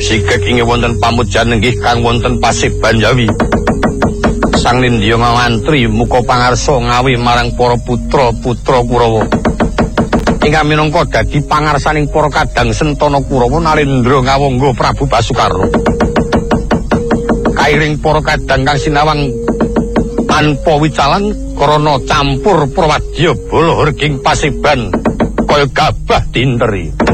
Sikek inggih wonten pamujan inggih kang wonten Paseban Jawi. Sang Nindya ngantri muka pangarsa ngawi marang para putra-putra Kurawa. Ingkang minangka dadi pangarsaning para kadang Sentana Kurawa Narendra ngawangga Prabu Basukarna. Kairing para kadang kang sinawang tanpa wicalan krana campur prawadya bala reging Paseban kaya gabah dinteri.